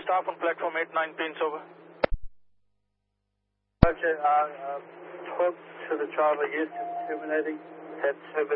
staff on platform 8-9 pins over. Roger, talk to the driver, yes, it's terminating at